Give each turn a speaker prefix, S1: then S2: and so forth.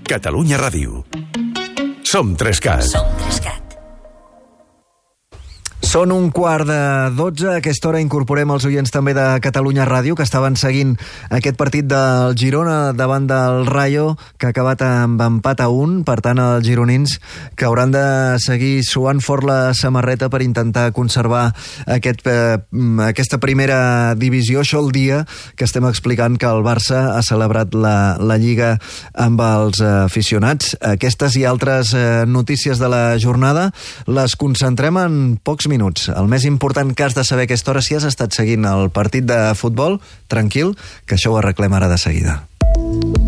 S1: Catalunya Ràdio. Som 3CAT.
S2: Són 11:15. A aquesta hora incorporem els oients també de Catalunya Ràdio, que estaven seguint aquest partit del Girona davant del Rayo, que ha acabat amb empat a 1. Per tant, els gironins que hauran de seguir suant fort la samarreta per intentar conservar aquesta primera divisió. Això el dia que estem explicant que el Barça ha celebrat la Lliga amb els aficionats. Aquestes i altres notícies de la jornada les concentrem en pocs minuts. El més important que has de saber a aquesta hora, si has estat seguint el partit de futbol, tranquil, que això ho arreglem ara de seguida.